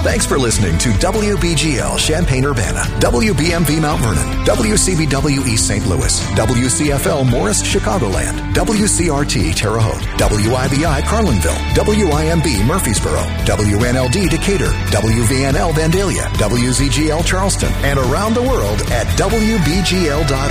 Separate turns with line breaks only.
Thanks for listening to WBGL Champaign-Urbana, WBMV Mount Vernon, WCBW East St. Louis, WCFL Morris Chicagoland, WCRT Terre Haute, WIBI Carlinville, WIMB Murfreesboro, WNLD Decatur, WVNL Vandalia, WZGL Charleston, and around the world at WBGL.org.